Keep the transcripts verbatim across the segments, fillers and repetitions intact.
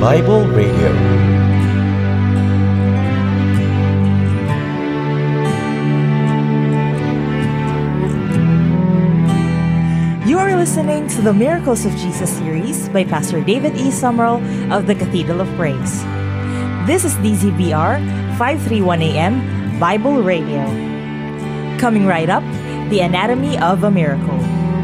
Bible Radio. You are listening to the Miracles of Jesus series by Pastor David E. Summerall of the Cathedral of Praise. This is D Z B R five thirty-one A M Bible Radio. Coming right up, the Anatomy of a Miracle.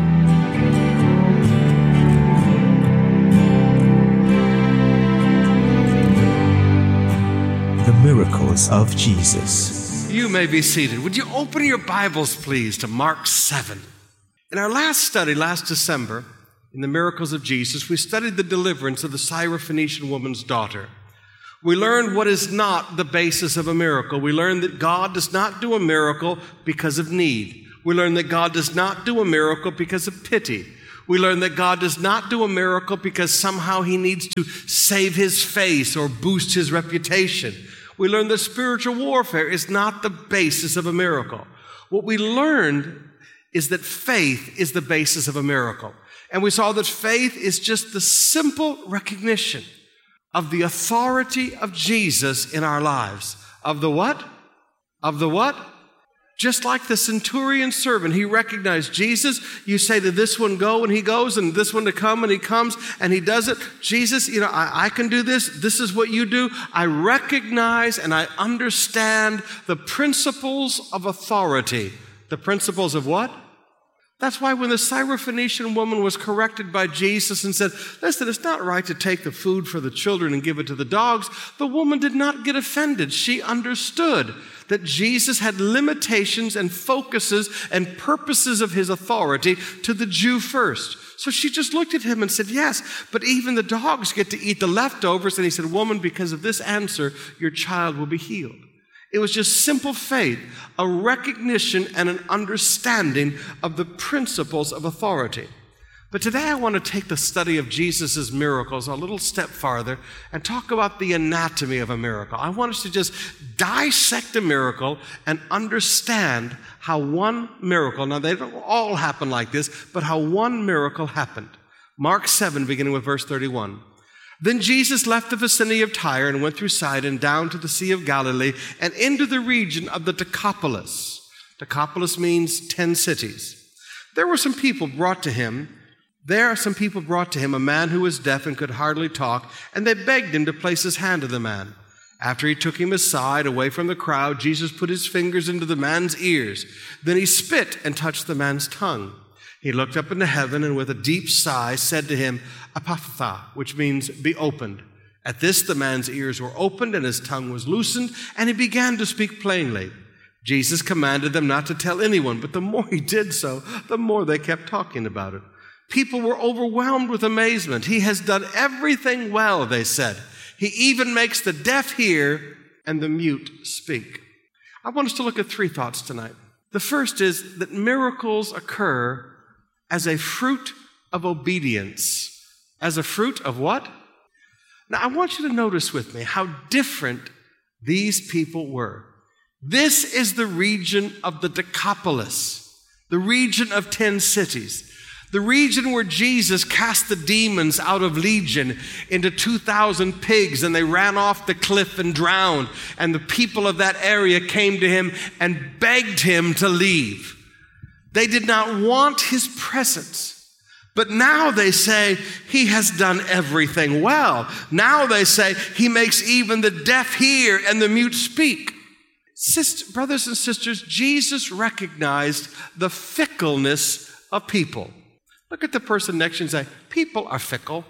The Miracles of Jesus. You may be seated. Would you open your Bibles, please, to Mark seven? In our last study, last December, in the Miracles of Jesus, we studied the deliverance of the Syrophoenician woman's daughter. We learned what is not the basis of a miracle. We learned that God does not do a miracle because of need. We learned that God does not do a miracle because of pity. We learned that God does not do a miracle because somehow he needs to save his face or boost his reputation. We learned that spiritual warfare is not the basis of a miracle. What we learned is that faith is the basis of a miracle. And we saw that faith is just the simple recognition of the authority of Jesus in our lives. Of the what? Of the what? Just like the centurion servant, he recognized Jesus. You say to this one, go, and he goes, and this one to come, and he comes, and he does it. Jesus, you know, I, I can do this. This is what you do. I recognize and I understand the principles of authority. The principles of what? That's why when the Syrophoenician woman was corrected by Jesus and said, listen, it's not right to take the food for the children and give it to the dogs, the woman did not get offended. She understood that Jesus had limitations and focuses and purposes of his authority to the Jew first. So she just looked at him and said, yes, but even the dogs get to eat the leftovers. And he said, woman, because of this answer, your child will be healed. It was just simple faith, a recognition and an understanding of the principles of authority. But today I want to take the study of Jesus' miracles a little step farther and talk about the anatomy of a miracle. I want us to just dissect a miracle and understand how one miracle, now they don't all happen like this, but how one miracle happened. Mark seven, beginning with verse thirty-one. Then Jesus left the vicinity of Tyre and went through Sidon down to the Sea of Galilee and into the region of the Decapolis. Decapolis means ten cities. There were some people brought to him. There are some people brought to him a man who was deaf and could hardly talk, and they begged him to place his hand to the man. After he took him aside, away from the crowd, Jesus put his fingers into the man's ears. Then he spit and touched the man's tongue. He looked up into heaven and with a deep sigh said to him, Apaphatha, which means be opened. At this the man's ears were opened and his tongue was loosened, and he began to speak plainly. Jesus commanded them not to tell anyone, but the more he did so, the more they kept talking about it. People were overwhelmed with amazement. He has done everything well, they said. He even makes the deaf hear and the mute speak. I want us to look at three thoughts tonight. The first is that miracles occur as a fruit of obedience. As a fruit of what? Now, I want you to notice with me how different these people were. This is the region of the Decapolis, the region of ten cities, the region where Jesus cast the demons out of Legion into two thousand pigs, and they ran off the cliff and drowned, and the people of that area came to him and begged him to leave. They did not want his presence. But now they say he has done everything well. Now they say he makes even the deaf hear and the mute speak. Sister, brothers and sisters, Jesus recognized the fickleness of people. Look at the person next to you and say, people are fickle.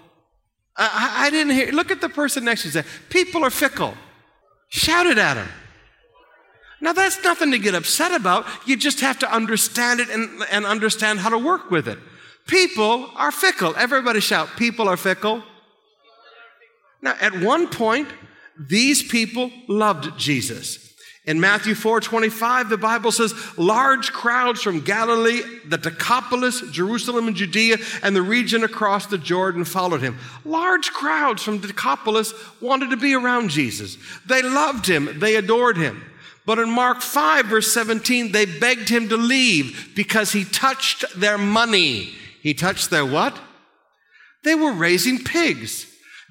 I, I, I didn't hear. Look at the person next to you and say, people are fickle. Shout it at him. Now, that's nothing to get upset about. You just have to understand it and, and understand how to work with it. People are fickle. Everybody shout, people are fickle. Now, at one point, these people loved Jesus. In Matthew four twenty-five, the Bible says, large crowds from Galilee, the Decapolis, Jerusalem and Judea, and the region across the Jordan followed him. Large crowds from Decapolis wanted to be around Jesus. They loved him. They adored him. But in Mark five, verse seventeen, they begged him to leave because he touched their money. He touched their what? They were raising pigs.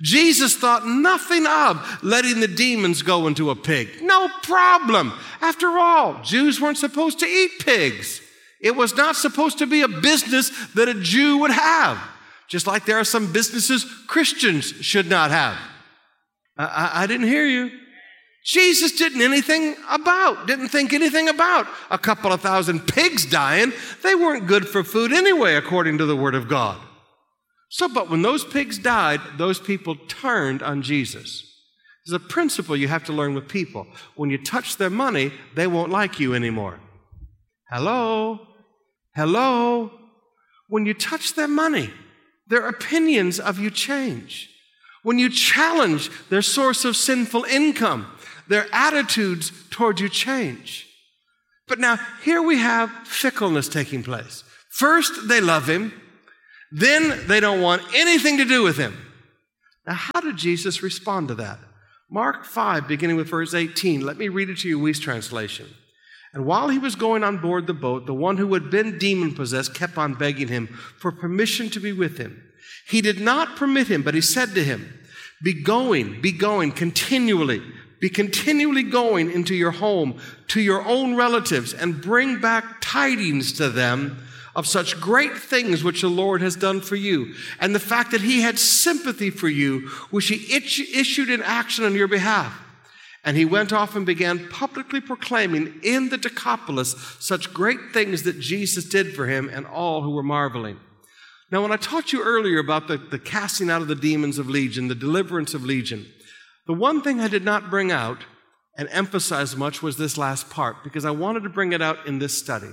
Jesus thought nothing of letting the demons go into a pig. No problem. After all, Jews weren't supposed to eat pigs. It was not supposed to be a business that a Jew would have, just like there are some businesses Christians should not have. I, I, I didn't hear you. Jesus didn't anything about, didn't think anything about a couple of thousand pigs dying. They weren't good for food anyway, according to the Word of God. So, but when those pigs died, those people turned on Jesus. There's a principle you have to learn with people. When you touch their money, they won't like you anymore. Hello? Hello? When you touch their money, their opinions of you change. When you challenge their source of sinful income, their attitudes toward you change. But now, here we have fickleness taking place. First, they love him. Then they don't want anything to do with him. Now, how did Jesus respond to that? Mark five, beginning with verse eighteen. Let me read it to you, Weiss translation. And while he was going on board the boat, the one who had been demon-possessed kept on begging him for permission to be with him. He did not permit him, but he said to him, Be going, be going continually. Be continually going into your home, to your own relatives, and bring back tidings to them of such great things which the Lord has done for you, and the fact that he had sympathy for you, which he issued in action on your behalf. And he went off and began publicly proclaiming in the Decapolis such great things that Jesus did for him, and all who were marveling. Now, when I taught you earlier about the, the casting out of the demons of Legion, the deliverance of Legion, the one thing I did not bring out and emphasize much was this last part, because I wanted to bring it out in this study.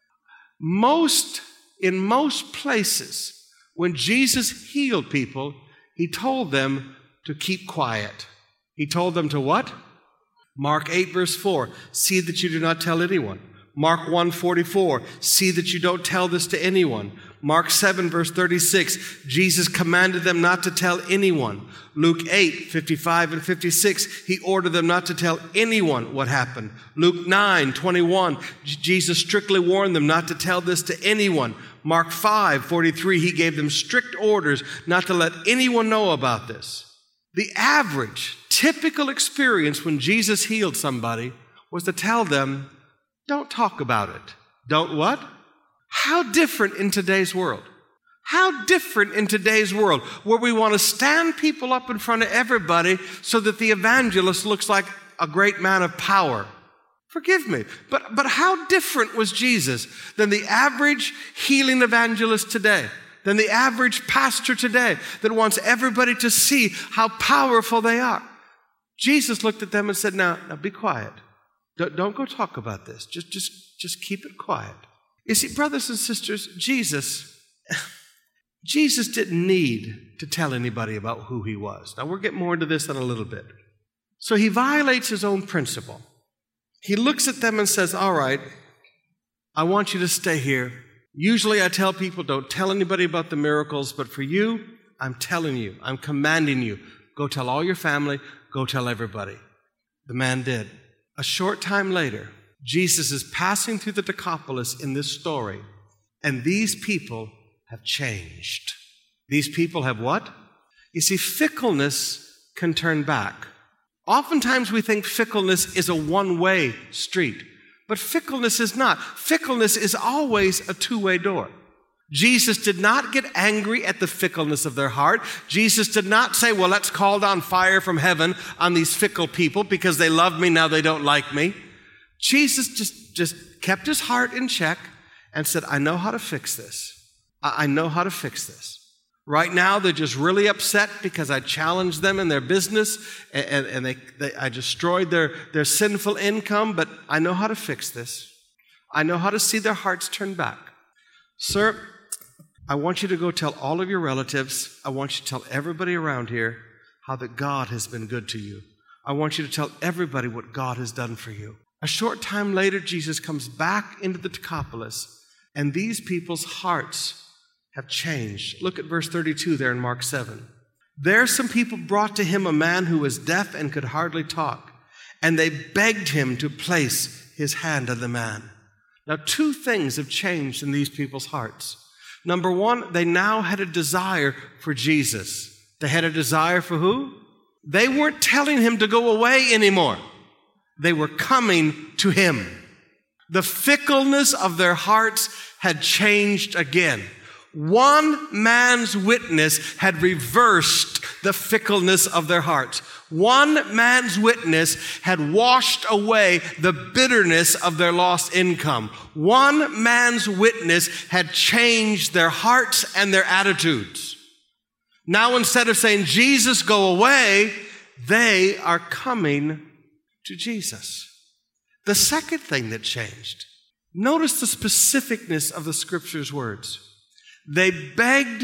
Most, in most places, when Jesus healed people, he told them to keep quiet. He told them to what? Mark eight, verse four, see that you do not tell anyone. Mark one forty-four, see that you don't tell this to anyone. Mark seven, verse thirty-six, Jesus commanded them not to tell anyone. Luke eight, fifty-five and fifty-six, he ordered them not to tell anyone what happened. Luke nine, twenty-one, Jesus strictly warned them not to tell this to anyone. Mark five, forty-three, he gave them strict orders not to let anyone know about this. The average, typical experience when Jesus healed somebody was to tell them, don't talk about it. Don't what? How different in today's world. How different in today's world, where we want to stand people up in front of everybody so that the evangelist looks like a great man of power. Forgive me, but, but how different was Jesus than the average healing evangelist today, than the average pastor today that wants everybody to see how powerful they are? Jesus looked at them and said, now, now be quiet. Don't, don't go talk about this. Just, just, just keep it quiet. You see, brothers and sisters, Jesus, Jesus didn't need to tell anybody about who he was. Now, we'll get more into this in a little bit. So he violates his own principle. He looks at them and says, all right, I want you to stay here. Usually I tell people, don't tell anybody about the miracles, but for you, I'm telling you, I'm commanding you, go tell all your family, go tell everybody. The man did. A short time later, Jesus is passing through the Decapolis in this story, and these people have changed. These people have what? You see, fickleness can turn back. Oftentimes we think fickleness is a one-way street, but fickleness is not. Fickleness is always a two-way door. Jesus did not get angry at the fickleness of their heart. Jesus did not say, well, let's call down fire from heaven on these fickle people because they love me, now they don't like me. Jesus just, just kept his heart in check and said, I know how to fix this. I know how to fix this. Right now, they're just really upset because I challenged them in their business and, and they, they, I destroyed their, their sinful income, but I know how to fix this. I know how to see their hearts turn back. Sir, I want you to go tell all of your relatives, I want you to tell everybody around here how that God has been good to you. I want you to tell everybody what God has done for you. A short time later, Jesus comes back into the Decapolis, and these people's hearts have changed. Look at verse thirty-two there in Mark seven. There some people brought to him a man who was deaf and could hardly talk, and they begged him to place his hand on the man. Now, two things have changed in these people's hearts. Number one, they now had a desire for Jesus. They had a desire for who? They weren't telling him to go away anymore. They were coming to him. The fickleness of their hearts had changed again. One man's witness had reversed the fickleness of their hearts. One man's witness had washed away the bitterness of their lost income. One man's witness had changed their hearts and their attitudes. Now, instead of saying, Jesus, go away, they are coming to Jesus. The second thing that changed, notice the specificness of the Scripture's words. They begged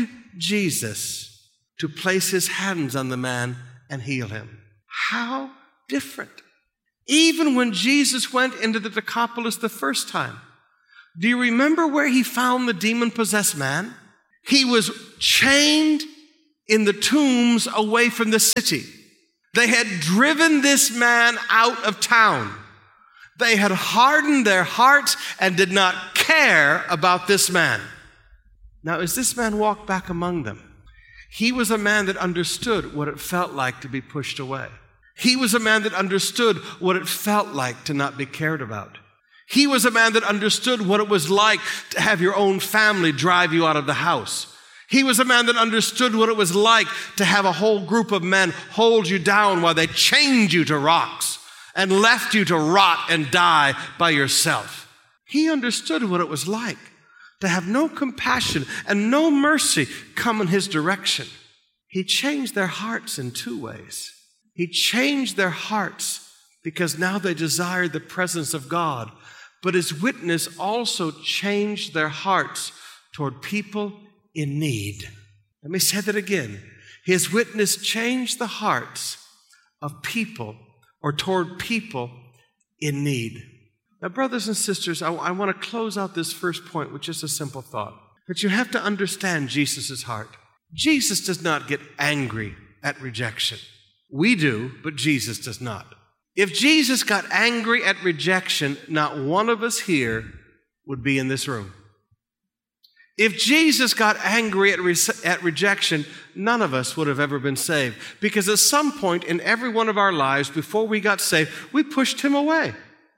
Jesus to place his hands on the man and heal him. How different. Even when Jesus went into the Decapolis the first time, do you remember where he found the demon-possessed man? He was chained in the tombs away from the city. They had driven this man out of town. They had hardened their hearts and did not care about this man. Now, as this man walked back among them, he was a man that understood what it felt like to be pushed away. He was a man that understood what it felt like to not be cared about. He was a man that understood what it was like to have your own family drive you out of the house. He was a man that understood what it was like to have a whole group of men hold you down while they chained you to rocks and left you to rot and die by yourself. He understood what it was like to have no compassion and no mercy come in his direction. He changed their hearts in two ways. He changed their hearts because now they desired the presence of God, but his witness also changed their hearts toward people in need. Let me say that again. His witness changed the hearts of people or toward people in need. Now, brothers and sisters, I, I want to close out this first point with just a simple thought. But you have to understand Jesus' heart. Jesus does not get angry at rejection. We do, but Jesus does not. If Jesus got angry at rejection, not one of us here would be in this room. If Jesus got angry at, re- at rejection, none of us would have ever been saved. Because at some point in every one of our lives, before we got saved, we pushed him away.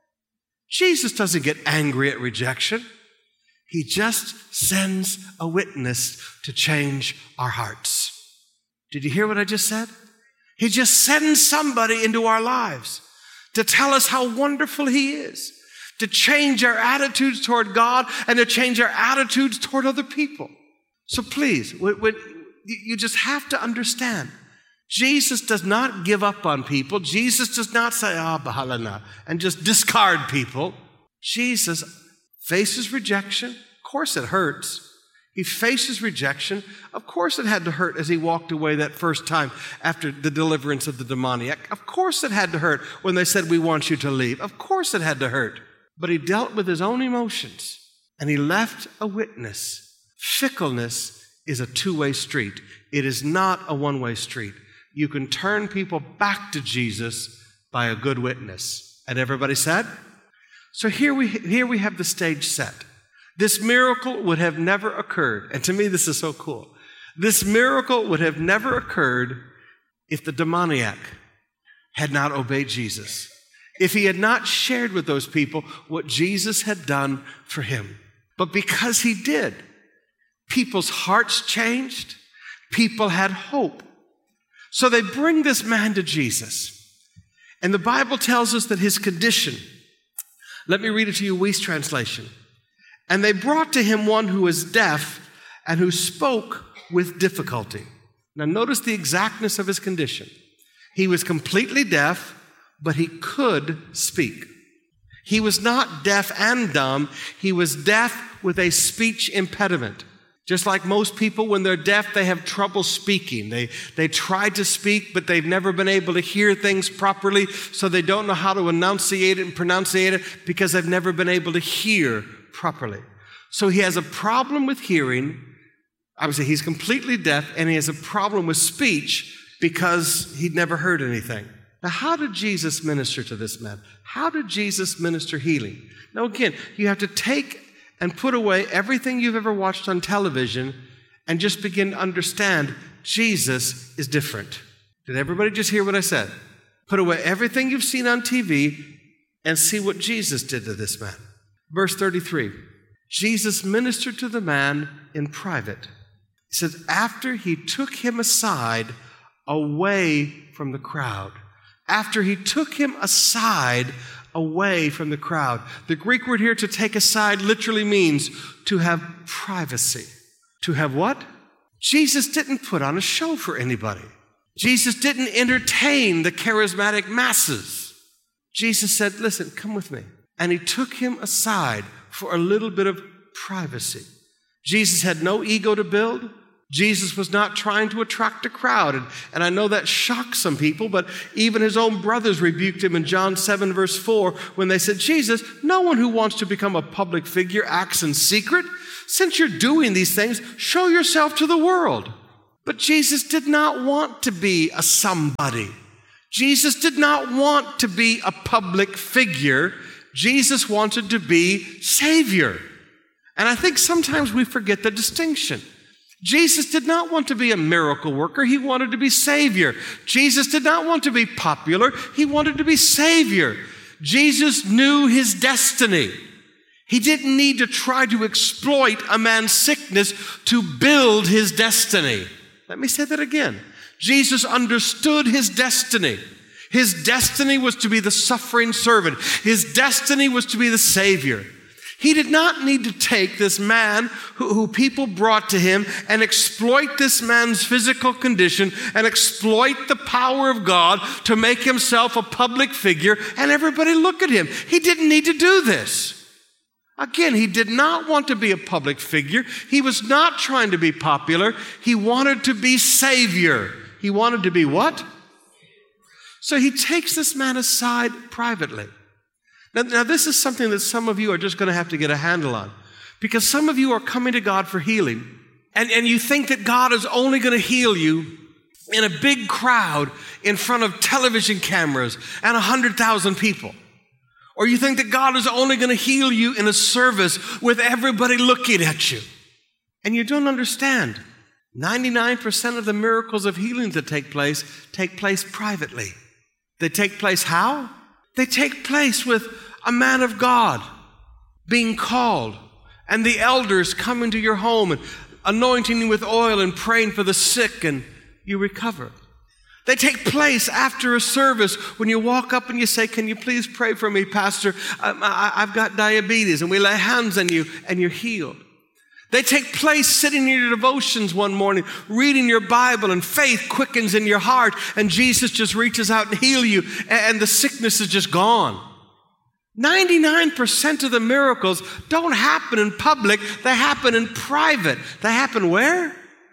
Jesus doesn't get angry at rejection. He just sends a witness to change our hearts. Did you hear what I just said? He just sends somebody into our lives to tell us how wonderful he is, to change our attitudes toward God and to change our attitudes toward other people. So please, when, when, you just have to understand, Jesus does not give up on people. Jesus does not say, ah, oh, bahalana, and just discard people. Jesus faces rejection. Of course it hurts. He faces rejection. Of course it had to hurt as he walked away that first time after the deliverance of the demoniac. Of course it had to hurt when they said, we want you to leave. Of course it had to hurt. But he dealt with his own emotions and he left a witness. Fickleness is a two-way street. It is not a one-way street. You can turn people back to Jesus by a good witness. And everybody said? So here we, here we have the stage set. This miracle would have never occurred. And to me, this is so cool. This miracle would have never occurred if the demoniac had not obeyed Jesus. If he had not shared with those people what Jesus had done for him. But because he did, people's hearts changed. People had hope. So they bring this man to Jesus. And the Bible tells us that his condition, let me read it to you, Weiss translation. And they brought to him one who was deaf and who spoke with difficulty. Now notice the exactness of his condition. He was completely deaf, but he could speak. He was not deaf and dumb. He was deaf with a speech impediment. Just like most people, when they're deaf, they have trouble speaking. They, they try to speak, but they've never been able to hear things properly, so they don't know how to enunciate it and pronunciate it because they've never been able to hear properly. So he has a problem with hearing. I would say he's completely deaf, and he has a problem with speech because he'd never heard anything. Now, how did Jesus minister to this man? How did Jesus minister healing? Now, again, you have to take and put away everything you've ever watched on television and just begin to understand Jesus is different. Did everybody just hear what I said? Put away everything you've seen on T V and see what Jesus did to this man. Verse thirty-three, Jesus ministered to the man in private. He says, after he took him aside away from the crowd. After he took him aside away from the crowd. The Greek word here, to take aside, literally means to have privacy. To have what? Jesus didn't put on a show for anybody. Jesus didn't entertain the charismatic masses. Jesus said, listen, come with me. And he took him aside for a little bit of privacy. Jesus had no ego to build. Jesus was not trying to attract a crowd. And, and I know that shocks some people, but even his own brothers rebuked him in John seven, verse four, when they said, Jesus, no one who wants to become a public figure acts in secret. Since you're doing these things, show yourself to the world. But Jesus did not want to be a somebody. Jesus did not want to be a public figure. Jesus wanted to be Savior. And I think sometimes we forget the distinction. Jesus did not want to be a miracle worker. He wanted to be Savior. Jesus did not want to be popular. He wanted to be Savior. Jesus knew his destiny. He didn't need to try to exploit a man's sickness to build his destiny. Let me say that again. Jesus understood his destiny. His destiny was to be the suffering servant. His destiny was to be the Savior. He did not need to take this man who, who people brought to him and exploit this man's physical condition and exploit the power of God to make himself a public figure and everybody look at him. He didn't need to do this. Again, he did not want to be a public figure. He was not trying to be popular. He wanted to be Savior. He wanted to be what? So he takes this man aside privately. Now, now, this is something that some of you are just going to have to get a handle on. Because some of you are coming to God for healing, and, and you think that God is only going to heal you in a big crowd in front of television cameras and one hundred thousand people. Or you think that God is only going to heal you in a service with everybody looking at you. And you don't understand. ninety-nine percent of the miracles of healing that take place take place privately. They take place how? They take place with a man of God being called and the elders coming to your home and anointing you with oil and praying for the sick and you recover. They take place after a service when you walk up and you say, can you please pray for me, Pastor? I, I, I've got diabetes, and we lay hands on you and you're healed. They take place sitting in your devotions one morning, reading your Bible, and faith quickens in your heart, and Jesus just reaches out and heals you, and the sickness is just gone. ninety-nine percent of the miracles don't happen in public, they happen in private. They happen where?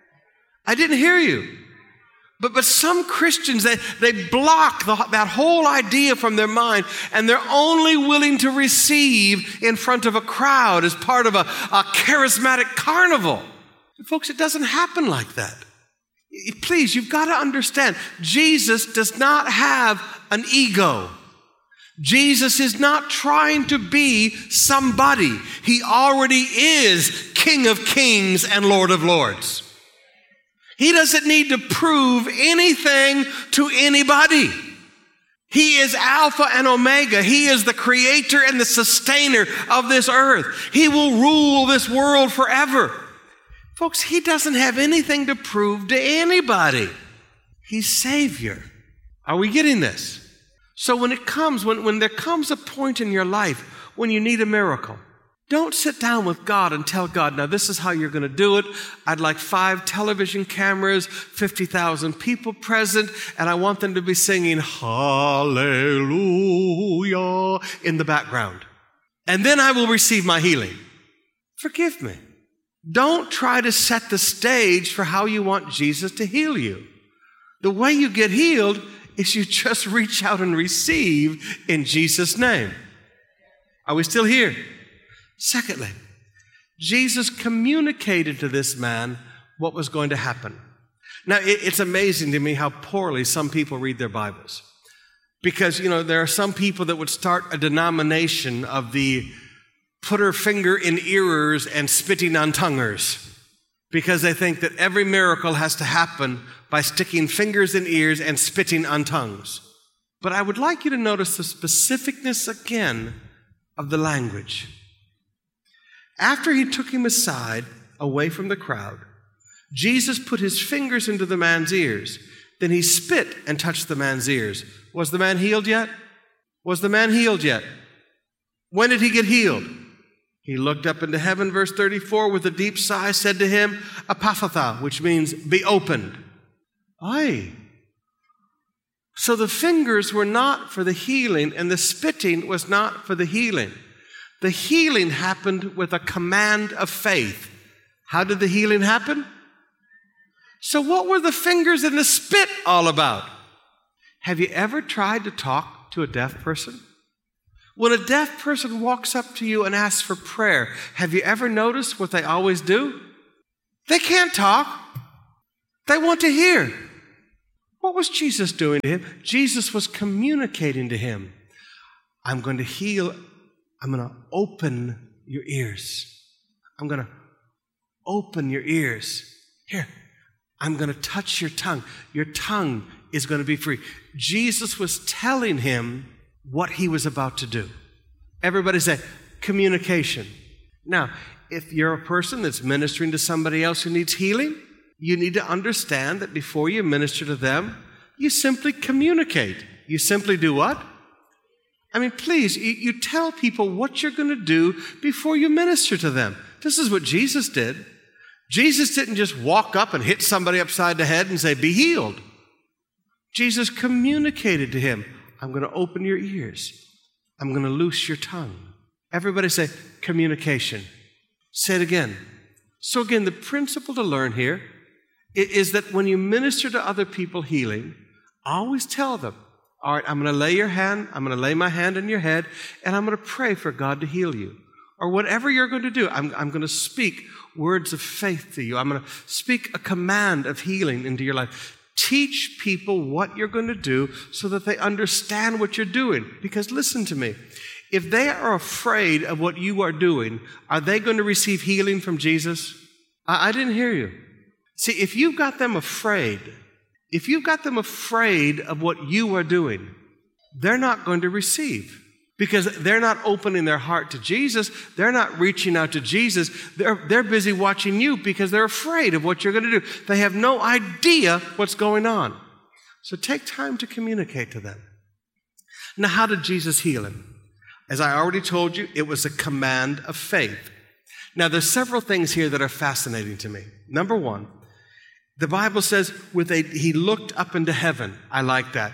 I didn't hear you. But, but some Christians, they, they block the, that whole idea from their mind, and they're only willing to receive in front of a crowd as part of a, a charismatic carnival. And folks, it doesn't happen like that. Please, you've got to understand, Jesus does not have an ego. Jesus is not trying to be somebody. He already is King of Kings and Lord of Lords. He doesn't need to prove anything to anybody. He is Alpha and Omega. He is the creator and the sustainer of this earth. He will rule this world forever. Folks, he doesn't have anything to prove to anybody. He's Savior. Are we getting this? So when it comes, when, when there comes a point in your life when you need a miracle, don't sit down with God and tell God, now this is how you're going to do it. I'd like five television cameras, fifty thousand people present, and I want them to be singing hallelujah in the background. And then I will receive my healing. Forgive me. Don't try to set the stage for how you want Jesus to heal you. The way you get healed is you just reach out and receive in Jesus' name. Are we still here? Secondly, Jesus communicated to this man what was going to happen. Now, it's amazing to me how poorly some people read their Bibles. Because, you know, there are some people that would start a denomination of the put her finger in earers and spitting on tonguers. because they think that every miracle has to happen by sticking fingers in ears and spitting on tongues. But I would like you to notice the specificness again of the language. After he took him aside, away from the crowd, Jesus put his fingers into the man's ears. Then he spit and touched the man's ears. Was the man healed yet? Was the man healed yet? When did he get healed? He looked up into heaven, verse thirty-four, with a deep sigh, said to him, Apaphatha, which means be opened. Aye. So the fingers were not for the healing, and the spitting was not for the healing. The healing happened with a command of faith. How did the healing happen? So what were the fingers and the spit all about? Have you ever tried to talk to a deaf person? When a deaf person walks up to you and asks for prayer, have you ever noticed what they always do? They can't talk. They want to hear. What was Jesus doing to him? Jesus was communicating to him. I'm going to heal. I'm going to open your ears. I'm going to open your ears. Here, I'm going to touch your tongue. Your tongue is going to be free. Jesus was telling him what he was about to do. Everybody say, communication. Now, if you're a person that's ministering to somebody else who needs healing, you need to understand that before you minister to them, you simply communicate. You simply do what? I mean, please, you, you tell people what you're going to do before you minister to them. This is what Jesus did. Jesus didn't just walk up and hit somebody upside the head and say, be healed. Jesus communicated to him, I'm going to open your ears. I'm going to loose your tongue. Everybody say, communication. Say it again. So again, the principle to learn here is that when you minister to other people healing, always tell them, all right, I'm going to lay your hand, I'm going to lay my hand on your head, and I'm going to pray for God to heal you. Or whatever you're going to do, I'm, I'm going to speak words of faith to you. I'm going to speak a command of healing into your life. Teach people what you're going to do so that they understand what you're doing. Because listen to me, if they are afraid of what you are doing, are they going to receive healing from Jesus? I, I didn't hear you. See, if you've got them afraid, if you've got them afraid of what you are doing, they're not going to receive. Because they're not opening their heart to Jesus. They're not reaching out to Jesus. They're, they're busy watching you because they're afraid of what you're going to do. They have no idea what's going on. So take time to communicate to them. Now, how did Jesus heal him? As I already told you, it was a command of faith. Now, there's several things here that are fascinating to me. Number one, the Bible says with a, he looked up into heaven. I like that.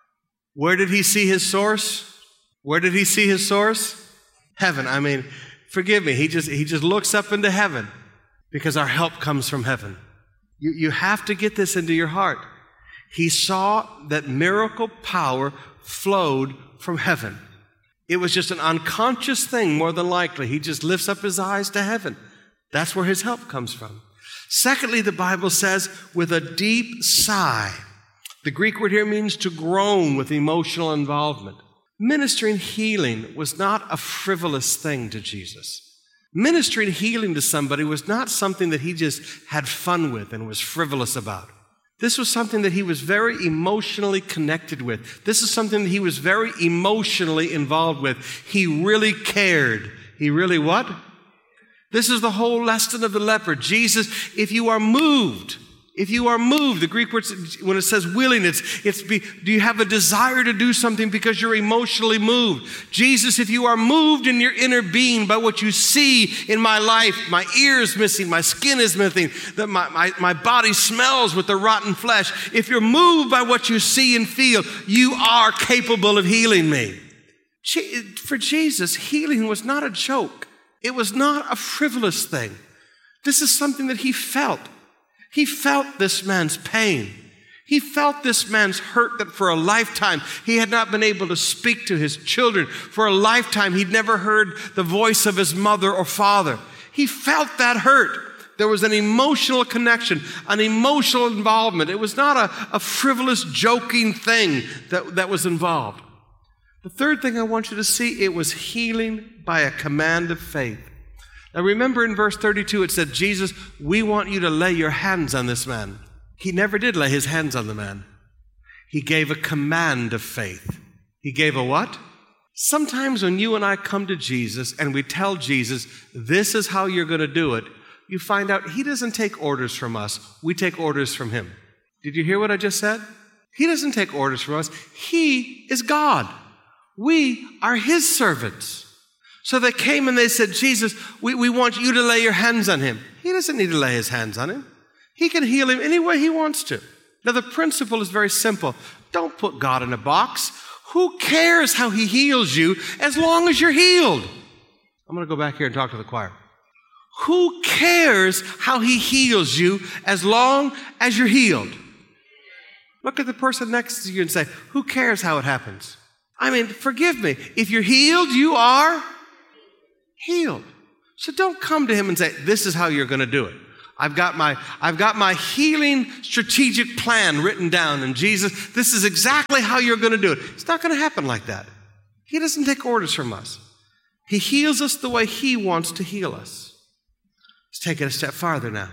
Where did he see his source? Where did he see his source? Heaven. I mean, forgive me. He just, he just looks up into heaven because our help comes from heaven. You, you have to get this into your heart. He saw that miracle power flowed from heaven. It was just an unconscious thing, more than likely. He just lifts up his eyes to heaven. That's where his help comes from. Secondly, the Bible says, with a deep sigh. The Greek word here means to groan with emotional involvement. Ministering healing was not a frivolous thing to Jesus. Ministering healing to somebody was not something that he just had fun with and was frivolous about. This was something that he was very emotionally connected with. This is something that he was very emotionally involved with. He really cared. He really what? This is the whole lesson of the leper. Jesus, if you are moved, if you are moved, the Greek word, when it says willing, it's, it's be, do you have a desire to do something because you're emotionally moved? Jesus, if you are moved in your inner being by what you see in my life, my ear is missing, my skin is missing, that my, my, my body smells with the rotten flesh. If you're moved by what you see and feel, you are capable of healing me. For Jesus, healing was not a joke. It was not a frivolous thing. This is something that he felt. He felt this man's pain. He felt this man's hurt that for a lifetime he had not been able to speak to his children. For a lifetime he'd never heard the voice of his mother or father. He felt that hurt. There was an emotional connection, an emotional involvement. It was not a, a frivolous, joking thing that, that was involved. The third thing I want you to see, it was healing by a command of faith. Now remember in verse thirty-two, it said, Jesus, we want you to lay your hands on this man. He never did lay his hands on the man. He gave a command of faith. He gave a what? Sometimes when you and I come to Jesus and we tell Jesus, this is how you're going to do it, you find out he doesn't take orders from us. We take orders from him. Did you hear what I just said? He doesn't take orders from us. He is God. We are his servants. So they came and they said, Jesus, we, we want you to lay your hands on him. He doesn't need to lay his hands on him. He can heal him any way he wants to. Now, the principle is very simple. Don't put God in a box. Who cares how he heals you as long as you're healed? I'm going to go back here and talk to the choir. Who cares how he heals you as long as you're healed? Look at the person next to you and say, who cares how it happens? I mean, forgive me. If you're healed, you are healed. So don't come to him and say, this is how you're going to do it. I've got my, I've got my healing strategic plan written down, and Jesus, this is exactly how you're going to do it. It's not going to happen like that. He doesn't take orders from us. He heals us the way he wants to heal us. Let's take it a step farther now.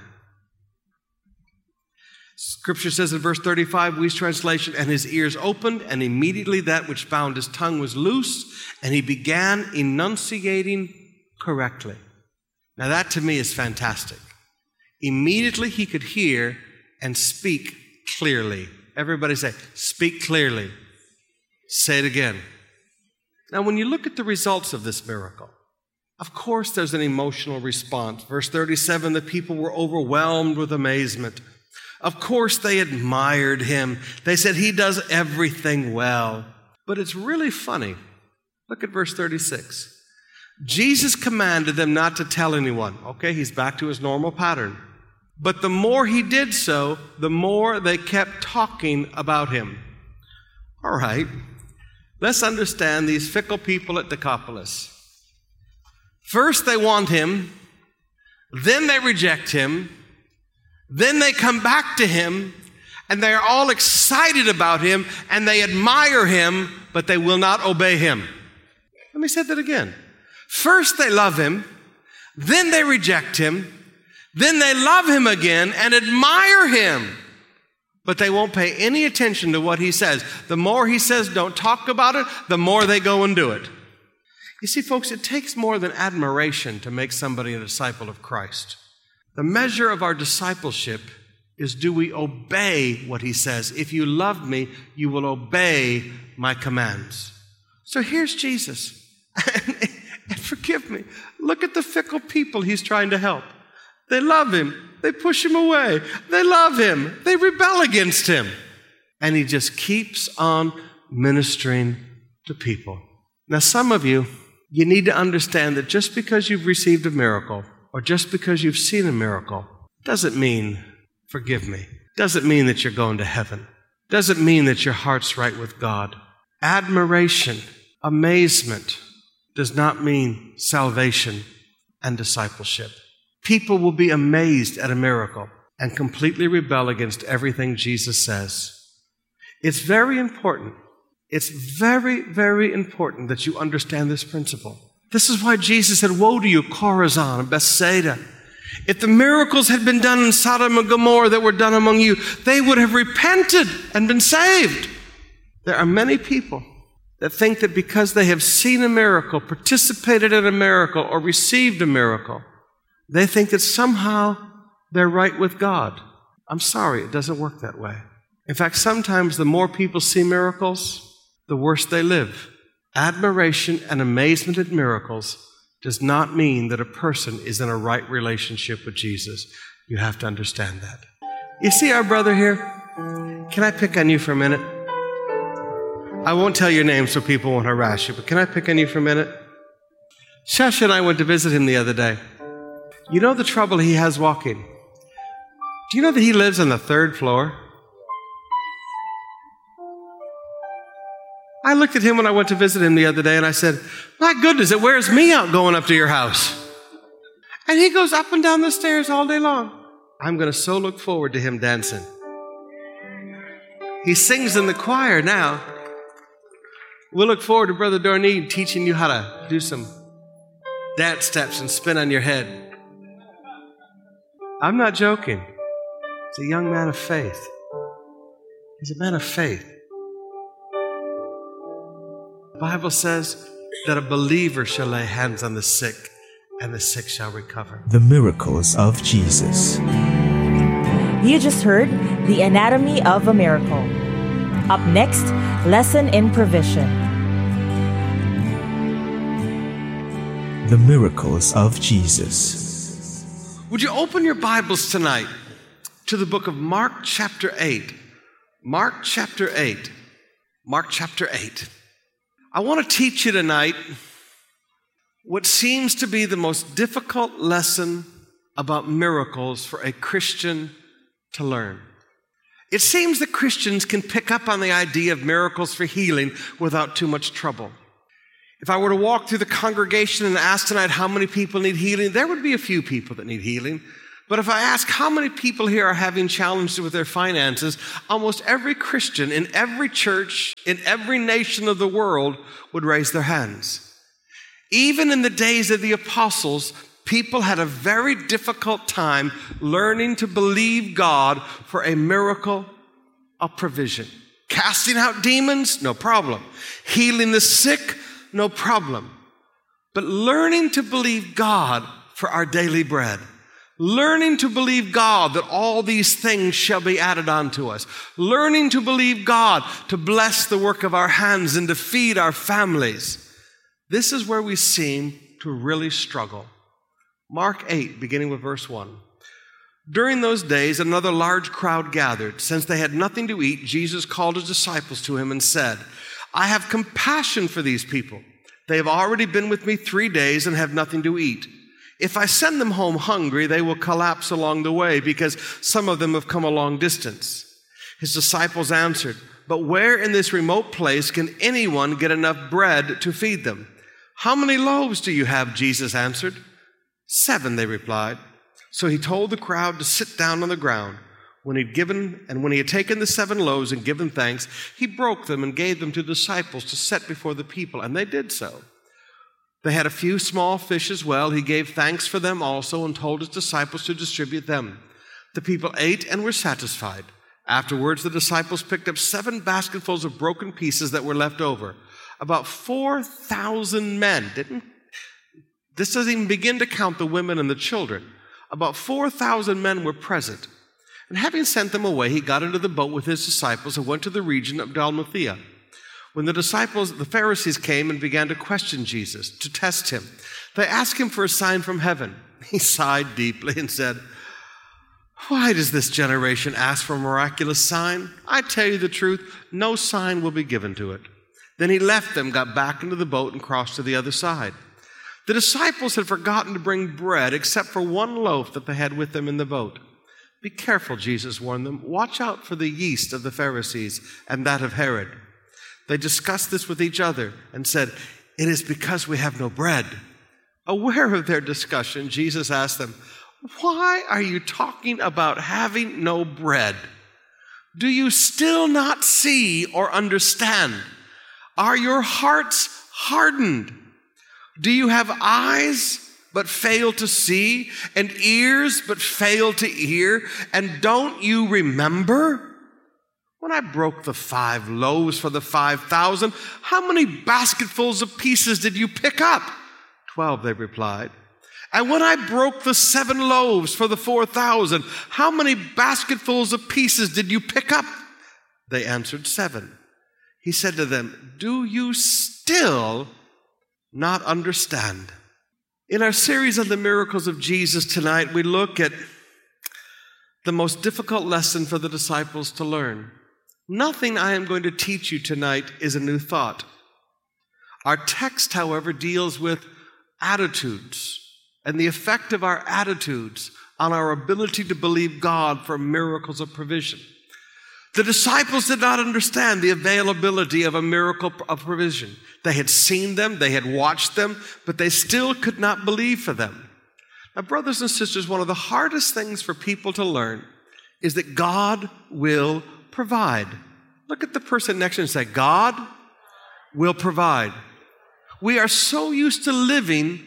Scripture says in verse thirty-five, Wuest translation, and his ears opened, and immediately that which bound his tongue was loose, and he began enunciating correctly. Now that to me is fantastic. Immediately he could hear and speak clearly. Everybody say, speak clearly. Say it again. Now when you look at the results of this miracle, of course there's an emotional response. Verse thirty-seven, the people were overwhelmed with amazement. Of course they admired him. They said he does everything well. But it's really funny. Look at verse thirty-six. Jesus commanded them not to tell anyone. Okay, he's back to his normal pattern. But the more he did so, the more they kept talking about him. All right, let's understand these fickle people at Decapolis. First they want him, then they reject him, then they come back to him, and they are all excited about him, and they admire him, but they will not obey him. Let me say that again. First they love him, then they reject him, then they love him again and admire him, but they won't pay any attention to what he says. The more he says, don't talk about it, the more they go and do it. You see, folks, it takes more than admiration to make somebody a disciple of Christ. The measure of our discipleship is, do we obey what he says? If you love me, you will obey my commands. So here's Jesus. And forgive me, look at the fickle people he's trying to help. They love him. They push him away. They love him. They rebel against him. And he just keeps on ministering to people. Now, some of you, you need to understand that just because you've received a miracle or just because you've seen a miracle doesn't mean, forgive me, doesn't mean that you're going to heaven. Doesn't mean that your heart's right with God. Admiration, amazement does not mean salvation and discipleship. People will be amazed at a miracle and completely rebel against everything Jesus says. It's very important. It's very, very important that you understand this principle. This is why Jesus said, woe to you, Chorazin and Bethsaida. If the miracles had been done in Sodom and Gomorrah that were done among you, they would have repented and been saved. There are many people that think that because they have seen a miracle, participated in a miracle, or received a miracle, they think that somehow they're right with God. I'm sorry, it doesn't work that way. In fact, sometimes the more people see miracles, the worse they live. Admiration and amazement at miracles does not mean that a person is in a right relationship with Jesus. You have to understand that. You see our brother here? Can I pick on you for a minute? I won't tell your name so people won't harass you, but can I pick on you for a minute? Shasha and I went to visit him the other day. You know the trouble he has walking? Do you know that he lives on the third floor? I looked at him when I went to visit him the other day and I said, my goodness, it wears me out going up to your house. And he goes up and down the stairs all day long. I'm going to so look forward to him dancing. He sings in the choir now. We'll look forward to Brother Dorney teaching you how to do some dance steps and spin on your head. I'm not joking. He's a young man of faith. He's a man of faith. The Bible says that a believer shall lay hands on the sick, and the sick shall recover. The miracles of Jesus. You just heard The Anatomy of a Miracle. Up next, Lesson in Provision. The miracles of Jesus. Would you open your Bibles tonight to the book of Mark chapter eight? Mark chapter eight. Mark chapter eight. I want to teach you tonight what seems to be the most difficult lesson about miracles for a Christian to learn. It seems that Christians can pick up on the idea of miracles for healing without too much trouble. If I were to walk through the congregation and ask tonight how many people need healing, there would be a few people that need healing. But if I ask how many people here are having challenges with their finances, almost every Christian in every church, in every nation of the world would raise their hands. Even in the days of the apostles, people had a very difficult time learning to believe God for a miracle of provision. Casting out demons, no problem. Healing the sick, no problem. But learning to believe God for our daily bread. Learning to believe God that all these things shall be added unto us. Learning to believe God to bless the work of our hands and to feed our families. This is where we seem to really struggle. Mark eight, beginning with verse one. During those days, another large crowd gathered. Since they had nothing to eat, Jesus called his disciples to him and said, I have compassion for these people. They have already been with me three days and have nothing to eat. If I send them home hungry, they will collapse along the way because some of them have come a long distance. His disciples answered, but where in this remote place can anyone get enough bread to feed them? How many loaves do you have? Jesus answered. Seven, they replied. So he told the crowd to sit down on the ground. When he'd given, and when he had taken the seven loaves and given thanks, he broke them and gave them to the disciples to set before the people, and they did so. They had a few small fish as well. He gave thanks for them also and told his disciples to distribute them. The people ate and were satisfied. Afterwards, the disciples picked up seven basketfuls of broken pieces that were left over. About four thousand men, didn't, this doesn't even begin to count the women and the children. About four thousand men were present. And having sent them away, he got into the boat with his disciples and went to the region of Dalmathia. When the disciples, the Pharisees came and began to question Jesus, to test him, they asked him for a sign from heaven. He sighed deeply and said, why does this generation ask for a miraculous sign? I tell you the truth, no sign will be given to it. Then he left them, got back into the boat, and crossed to the other side. The disciples had forgotten to bring bread except for one loaf that they had with them in the boat. Be careful, Jesus warned them. Watch out for the yeast of the Pharisees and that of Herod. They discussed this with each other and said, it is because we have no bread. Aware of their discussion, Jesus asked them, why are you talking about having no bread? Do you still not see or understand? Are your hearts hardened? Do you have eyes but fail to see, and ears but fail to hear? And don't you remember? When I broke the five loaves for the five thousand, how many basketfuls of pieces did you pick up? Twelve, they replied. And when I broke the seven loaves for the four thousand, how many basketfuls of pieces did you pick up? They answered, seven. He said to them, do you still not understand? In our series on the miracles of Jesus tonight, we look at the most difficult lesson for the disciples to learn. Nothing I am going to teach you tonight is a new thought. Our text, however, deals with attitudes and the effect of our attitudes on our ability to believe God for miracles of provision. The disciples did not understand the availability of a miracle of provision. They had seen them, they had watched them, but they still could not believe for them. Now, brothers and sisters, one of the hardest things for people to learn is that God will provide. Look at the person next to you and say, God will provide. We are so used to living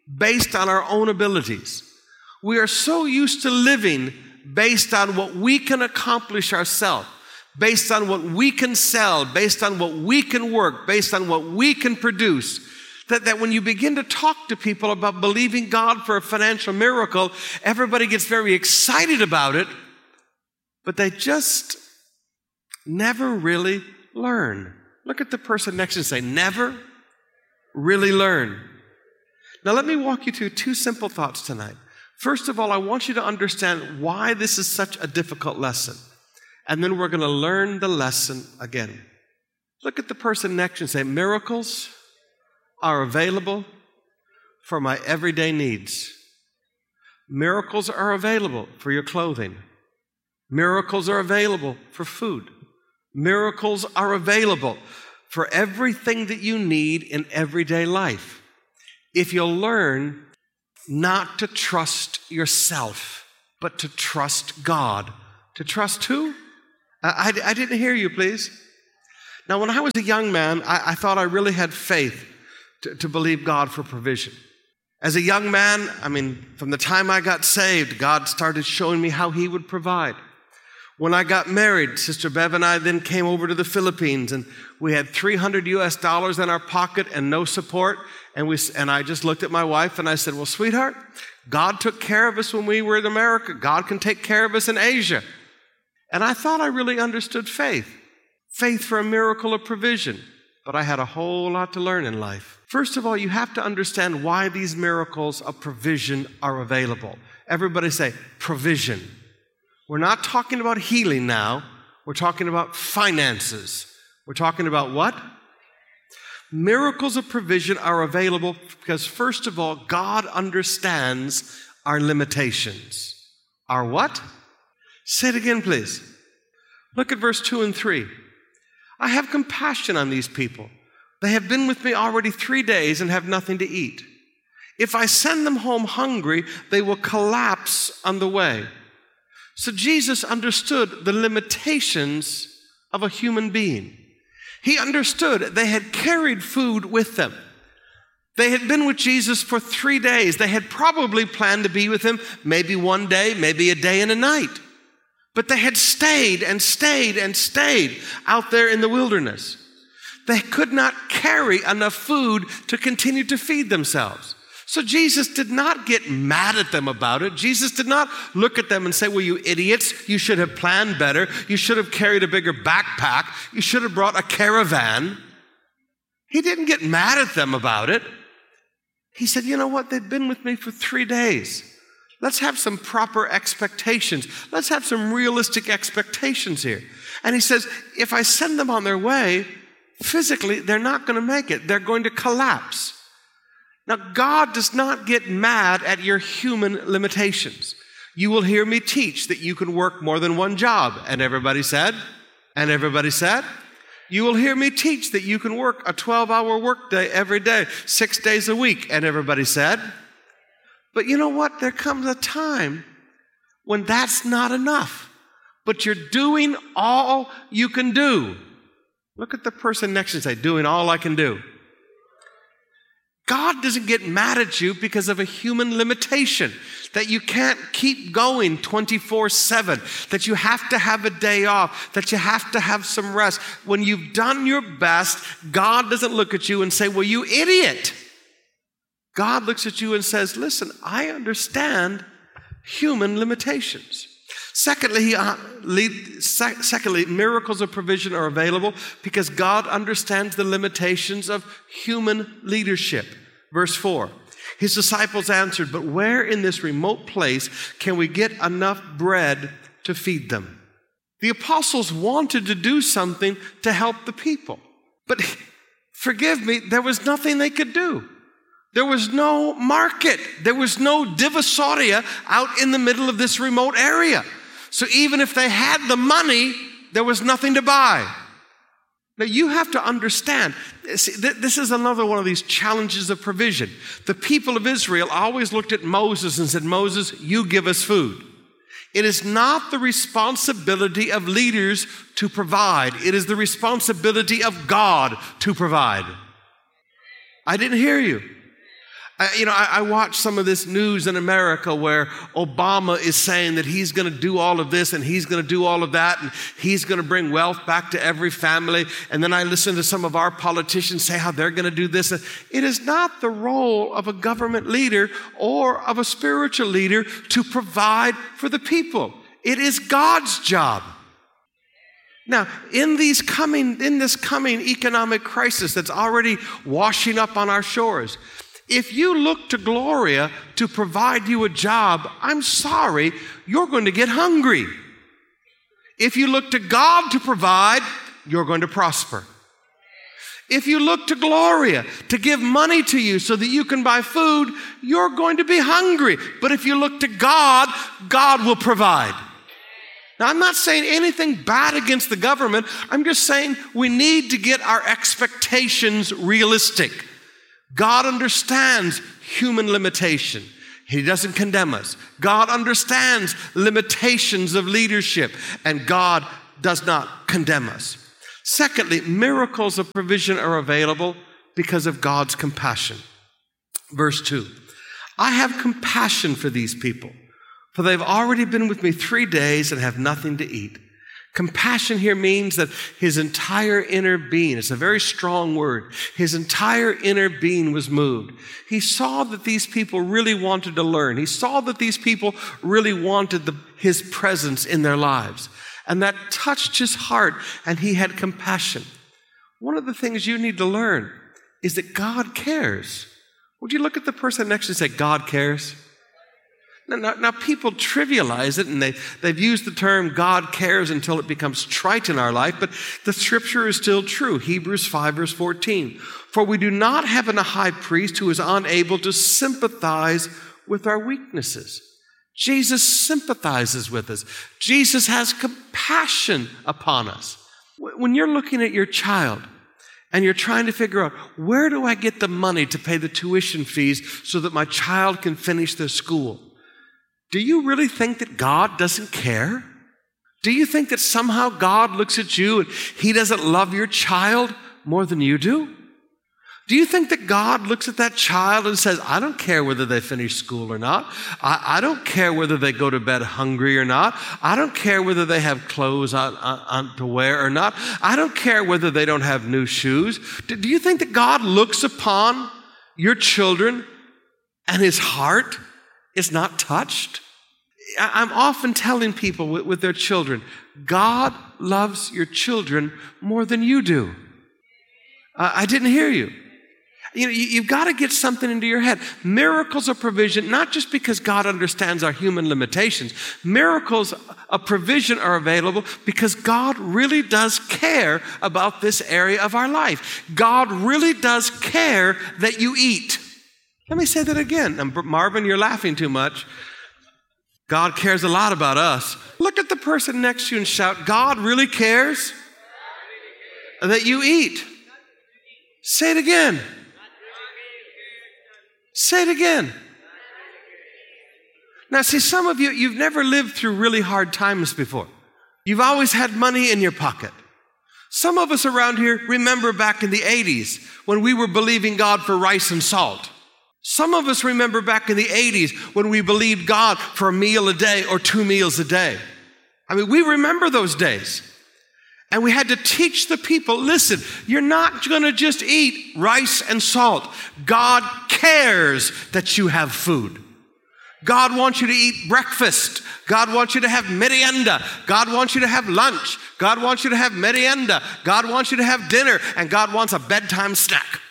based on our own abilities. We are so used to living based on what we can accomplish ourselves, based on what we can sell, based on what we can work, based on what we can produce, that, that when you begin to talk to people about believing God for a financial miracle, everybody gets very excited about it, but they just never really learn. Look at the person next to you and say, never really learn. Now let me walk you through two simple thoughts tonight. First of all, I want you to understand why this is such a difficult lesson. And then we're going to learn the lesson again. Look at the person next to you and say, miracles are available for my everyday needs. Miracles are available for your clothing. Miracles are available for food. Miracles are available for everything that you need in everyday life. If you'll learn not to trust yourself, but to trust God. To trust who? I, I, I didn't hear you, please. Now, when I was a young man, I, I thought I really had faith to, to believe God for provision. As a young man, I mean, from the time I got saved, God started showing me how He would provide. When I got married, Sister Bev and I then came over to the Philippines, and we had three hundred U S dollars in our pocket and no support. And we and I just looked at my wife and I said, well, sweetheart, God took care of us when we were in America. God can take care of us in Asia. And I thought I really understood faith. Faith for a miracle of provision. But I had a whole lot to learn in life. First of all, you have to understand why these miracles of provision are available. Everybody say, provision. We're not talking about healing now. We're talking about finances. We're talking about what? Miracles of provision are available because, first of all, God understands our limitations. Our what? Say it again, please. Look at verse two and three. I have compassion on these people. They have been with me already three days and have nothing to eat. If I send them home hungry, they will collapse on the way. So Jesus understood the limitations of a human being. He understood they had carried food with them. They had been with Jesus for three days. They had probably planned to be with Him maybe one day, maybe a day and a night. But they had stayed and stayed and stayed out there in the wilderness. They could not carry enough food to continue to feed themselves. So Jesus did not get mad at them about it. Jesus did not look at them and say, well, you idiots, you should have planned better. You should have carried a bigger backpack. You should have brought a caravan. He didn't get mad at them about it. He said, you know what? They've been with me for three days. Let's have some proper expectations. Let's have some realistic expectations here. And he says, if I send them on their way, physically, they're not going to make it. They're going to collapse. Now, God does not get mad at your human limitations. You will hear me teach that you can work more than one job. And everybody said, and everybody said, you will hear me teach that you can work a twelve-hour workday every day, six days a week. And everybody said, but you know what? There comes a time when that's not enough. But you're doing all you can do. Look at the person next to you and say, doing all I can do. God doesn't get mad at you because of a human limitation, that you can't keep going twenty-four seven, that you have to have a day off, that you have to have some rest. When you've done your best, God doesn't look at you and say, well, you idiot. God looks at you and says, listen, I understand human limitations. Secondly, he, uh, lead, sec- secondly, miracles of provision are available because God understands the limitations of human leadership. Verse four, his disciples answered, but where in this remote place can we get enough bread to feed them? The apostles wanted to do something to help the people. But forgive me, there was nothing they could do. There was no market. There was no divisoria out in the middle of this remote area. So even if they had the money, there was nothing to buy. Now you have to understand, see, this is another one of these challenges of provision. The people of Israel always looked at Moses and said, Moses, you give us food. It is not the responsibility of leaders to provide. It is the responsibility of God to provide. I didn't hear you. I, you know, I, I watch some of this news in America where Obama is saying that he's going to do all of this and he's going to do all of that and he's going to bring wealth back to every family. And then I listen to some of our politicians say how they're going to do this. It is not the role of a government leader or of a spiritual leader to provide for the people. It is God's job. Now, in these coming, in this coming economic crisis that's already washing up on our shores, if you look to Gloria to provide you a job, I'm sorry, you're going to get hungry. If you look to God to provide, you're going to prosper. If you look to Gloria to give money to you so that you can buy food, you're going to be hungry. But if you look to God, God will provide. Now, I'm not saying anything bad against the government. I'm just saying we need to get our expectations realistic. God understands human limitation. He doesn't condemn us. God understands limitations of leadership, and God does not condemn us. Secondly, miracles of provision are available because of God's compassion. Verse two, I have compassion for these people, for they've already been with me three days and have nothing to eat. Compassion here means that his entire inner being, it's a very strong word, his entire inner being was moved. He saw that these people really wanted to learn. He saw that these people really wanted the, his presence in their lives. And that touched his heart, and he had compassion. One of the things you need to learn is that God cares. Would you look at the person next to you and say, God cares? Now, now, now people trivialize it, and they, they've used the term God cares until it becomes trite in our life, but the scripture is still true. Hebrews five, verse fourteen. For we do not have a high priest who is unable to sympathize with our weaknesses. Jesus sympathizes with us. Jesus has compassion upon us. When you're looking at your child and you're trying to figure out, where do I get the money to pay the tuition fees so that my child can finish their school? Do you really think that God doesn't care? Do you think that somehow God looks at you and he doesn't love your child more than you do? Do you think that God looks at that child and says, I don't care whether they finish school or not. I, I don't care whether they go to bed hungry or not. I don't care whether they have clothes on, on, on to wear or not. I don't care whether they don't have new shoes. Do, do you think that God looks upon your children and his heart is not touched? I'm often telling people with, with their children, God loves your children more than you do. Uh, I didn't hear you. You know, you, you've got to get something into your head. Miracles of provision, not just because God understands our human limitations. Miracles of provision are available because God really does care about this area of our life. God really does care that you eat. Let me say that again. Now, Marvin, you're laughing too much. God cares a lot about us. Look at the person next to you and shout, God really cares that you eat. Say it again. Say it again. Now, see, some of you, you've never lived through really hard times before. You've always had money in your pocket. Some of us around here remember back in the eighties when we were believing God for rice and salt. Some of us remember back in the eighties when we believed God for a meal a day or two meals a day. I mean, we remember those days. And we had to teach the people, listen, you're not going to just eat rice and salt. God cares that you have food. God wants you to eat breakfast. God wants you to have merienda. God wants you to have lunch. God wants you to have merienda. God wants you to have dinner. And God wants a bedtime snack.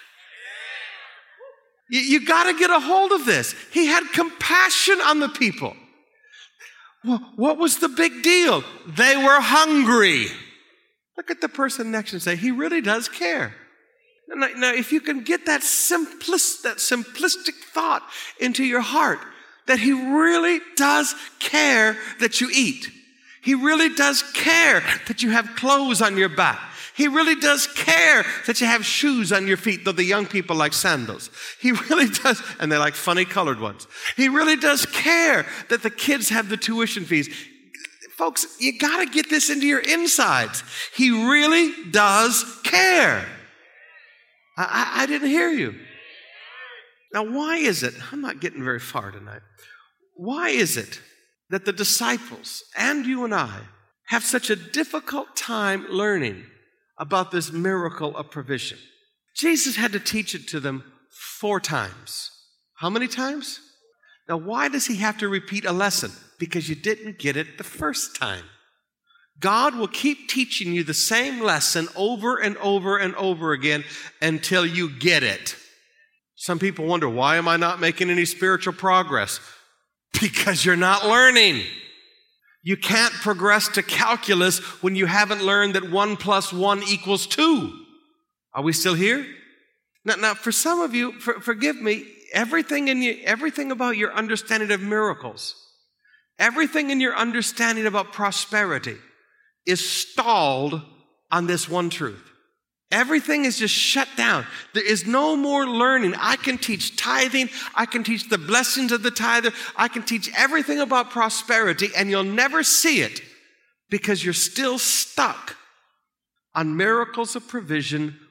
You, you got to get a hold of this. He had compassion on the people. Well, what was the big deal? They were hungry. Look at the person next and say, he really does care. Now, now if you can get that, simplist, that simplistic thought into your heart, that he really does care that you eat. He really does care that you have clothes on your back. He really does care that you have shoes on your feet, though the young people like sandals. He really does, and they like funny colored ones. He really does care that the kids have the tuition fees. Folks, you got to get this into your insides. He really does care. I, I, I didn't hear you. Now, why is it, I'm not getting very far tonight, why is it that the disciples and you and I have such a difficult time learning about this miracle of provision? Jesus had to teach it to them four times. How many times? Now, why does he have to repeat a lesson? Because you didn't get it the first time. God will keep teaching you the same lesson over and over and over again until you get it. Some people wonder, why am I not making any spiritual progress? Because you're not learning. You can't progress to calculus when you haven't learned that one plus one equals two. Are we still here? Now, now for some of you, for, forgive me, everything in you, everything about your understanding of miracles, everything in your understanding about prosperity is stalled on this one truth. Everything is just shut down. There is no more learning. I can teach tithing. I can teach the blessings of the tither. I can teach everything about prosperity, and you'll never see it because you're still stuck on miracles of provision